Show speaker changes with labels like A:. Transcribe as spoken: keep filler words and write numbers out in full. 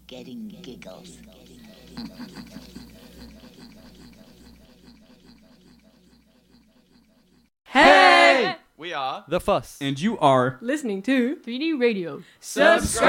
A: getting giggles.
B: Hey!
C: We are
B: The Fuss.
C: and you are
D: Listening to
B: three D Radio.
C: subscribe.